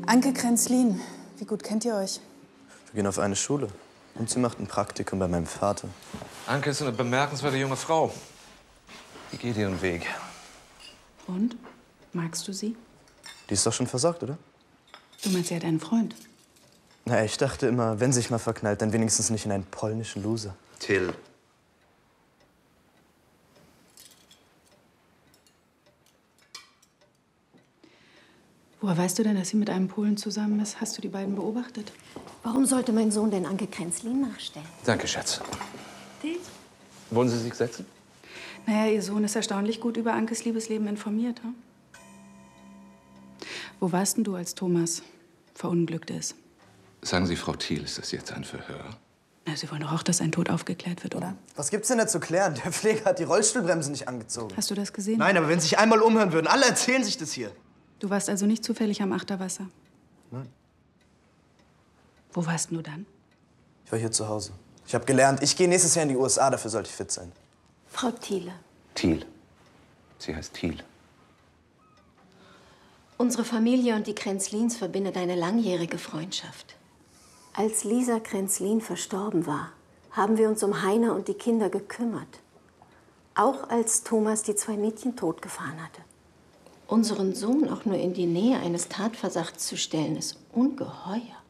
Anke Kränzlin, wie gut kennt ihr euch? Wir gehen auf eine Schule. Und sie macht ein Praktikum bei meinem Vater. Anke ist eine bemerkenswerte junge Frau. Die geht ihren Weg. Und? Magst du sie? Die ist doch schon versorgt, oder? Du meinst, sie hat einen Freund? Na, ich dachte immer, wenn sich mal verknallt, dann wenigstens nicht in einen polnischen Loser. Till. Woher weißt du denn, dass sie mit einem Polen zusammen ist? Hast du die beiden beobachtet? Warum sollte mein Sohn denn Anke Kränzlin nachstellen? Danke, Schatz. Die? Wollen Sie sich setzen? Naja, ihr Sohn ist erstaunlich gut über Ankes Liebesleben informiert. Hm? Wo warst denn du, als Thomas verunglückt ist? Sagen Sie, Frau Thiel, ist das jetzt ein Verhör? Na, Sie wollen doch auch, dass ein Tod aufgeklärt wird, oder? Was gibt's denn da zu klären? Der Pfleger hat die Rollstuhlbremse nicht angezogen. Hast du das gesehen? Nein, aber wenn Sie sich einmal umhören würden, alle erzählen sich das hier. Du warst also nicht zufällig am Achterwasser? Nein. Wo warst du dann? Ich war hier zu Hause. Ich habe gelernt, ich gehe nächstes Jahr in die USA, dafür sollte ich fit sein. Frau Thiele. Thiel. Sie heißt Thiel. Unsere Familie und die Kränzlins verbindet eine langjährige Freundschaft. Als Lisa Kränzlin verstorben war, haben wir uns um Heiner und die Kinder gekümmert. Auch als Thomas die 2 Mädchen totgefahren hatte. Unseren Sohn auch nur in die Nähe eines Tatverdachts zu stellen, ist ungeheuer.